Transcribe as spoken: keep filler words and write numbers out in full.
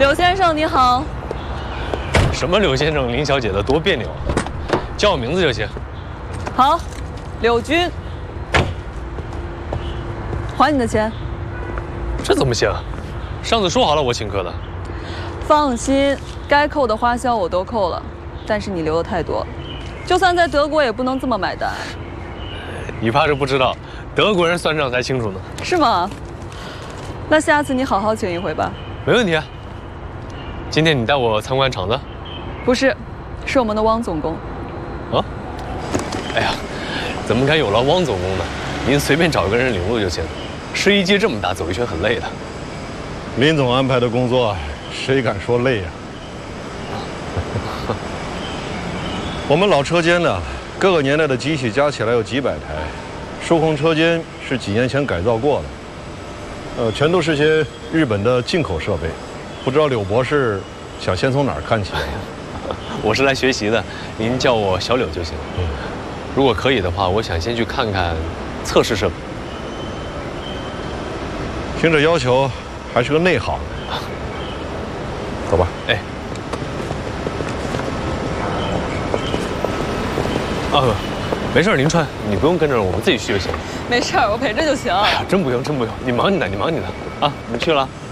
柳先生你好。 什么柳先生、林小姐的，多别扭啊！叫我名字就行。 好，柳军，还你的钱。 这怎么行？上次说好了我请客的。 放心，该扣的花销我都扣了，但是你留的太多，就算在德国也不能这么买单。 你怕是不知道，德国人算账才清楚呢。 是吗？那下次你好好请一回吧。 没问题啊。今天你带我参观厂子？ 不是，是我们的汪总工。 啊？哎呀，怎么敢有劳汪总工呢？您随便找个人领路就行。试衣机这么大，走一圈很累的。 林总安排的工作，谁敢说累呀？我们老车间呢，各个年代的机器加起来有几百台，数控车间是几年前改造过的，呃，全都是些日本的进口设备。不知道柳博士想先从哪儿看起？ 我是来学习的，您叫我小柳就行。嗯，如果可以的话，我想先去看看测试设备。 听这要求，还是个内行。走吧。 哎。啊，没事，林川，你不用跟着我们自己去就行。 没事，我陪着就行。 哎呀，真不用，真不用，你忙你的，你忙你的啊，你去了。